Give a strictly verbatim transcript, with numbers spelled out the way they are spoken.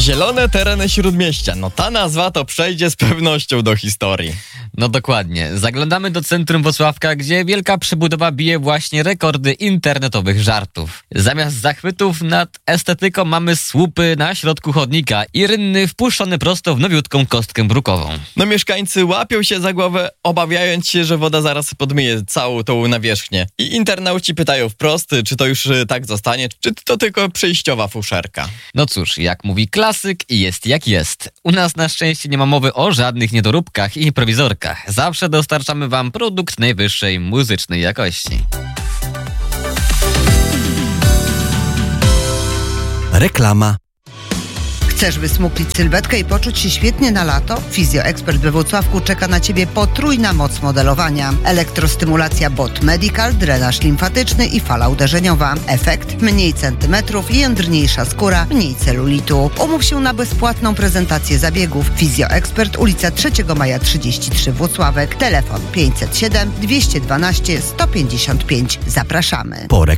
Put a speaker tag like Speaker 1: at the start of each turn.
Speaker 1: Zielone tereny Śródmieścia. No ta nazwa to przejdzie z pewnością do historii.
Speaker 2: No dokładnie. Zaglądamy do centrum Włocławka, gdzie wielka przebudowa bije właśnie rekordy internetowych żartów. Zamiast zachwytów nad estetyką mamy słupy na środku chodnika i rynny wpuszczony prosto w nowiutką kostkę brukową.
Speaker 1: No mieszkańcy łapią się za głowę, obawiając się, że woda zaraz podmyje całą tą nawierzchnię. I internauci pytają wprost, czy to już tak zostanie, czy to tylko przejściowa fuszerka.
Speaker 2: No cóż, jak mówi klasyk, jest jak jest. U nas na szczęście nie ma mowy o żadnych niedoróbkach i prowizorkach. Zawsze dostarczamy wam produkt najwyższej muzycznej jakości.
Speaker 3: Reklama.
Speaker 4: Chcesz wysmuklić sylwetkę i poczuć się świetnie na lato? Fizjoekspert we Włocławku czeka na Ciebie potrójna moc modelowania. Elektrostymulacja Bot Medical, drenaż limfatyczny i fala uderzeniowa. Efekt? Mniej centymetrów, jędrniejsza skóra, mniej celulitu. Umów się na bezpłatną prezentację zabiegów. Fizjoekspert, ulica trzeciego maja trzydzieści trzy Włocławek. Telefon pięćset siedem dwieście dwanaście sto pięćdziesiąt pięć. Zapraszamy.
Speaker 3: Po